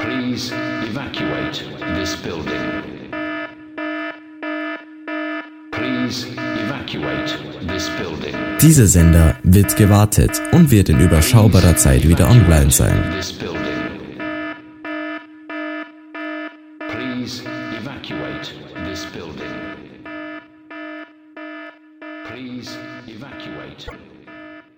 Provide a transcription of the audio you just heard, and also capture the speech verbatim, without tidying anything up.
Please evacuate this building. Please evacuate this building. Dieser Sender wird gewartet und wird in überschaubarer Zeit wieder online sein. Please evacuate this building. Please evacuate.